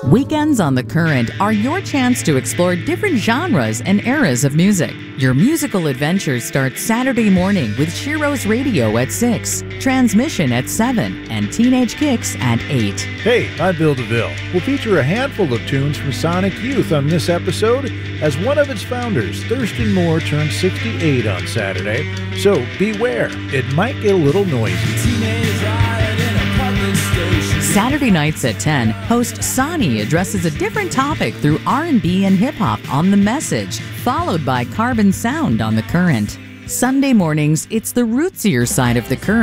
Weekends on The Current are your chance to explore different genres and eras of music. Your musical adventures start Saturday morning with Shiro's Radio at 6, Transmission at 7, and Teenage Kicks at 8. Hey, I'm Bill DeVille. We'll feature a handful of tunes from Sonic Youth on this episode, as one of its founders, Thurston Moore, turns 68 on Saturday. So beware, it might get a little noisy. Saturday nights at 10, host Sonny addresses a different topic through R&B and hip-hop on The Message, followed by Carbon Sound on The Current. Sunday mornings, it's the rootsier side of The Current.